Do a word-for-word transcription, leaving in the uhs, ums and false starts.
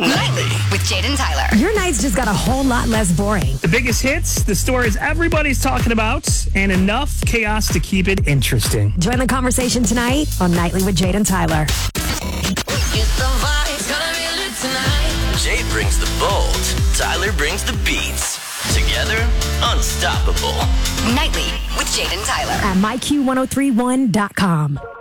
Nightly with Jade and Tyler. Your nights just got a whole lot less boring. The biggest hits, the stories everybody's talking about, and enough chaos to keep it interesting. Join the conversation tonight on Nightly with Jade and Tyler. Jade brings the bold, Tyler brings the beats. Together, unstoppable. Nightly with Jade and Tyler. At my Q one oh three one dot com.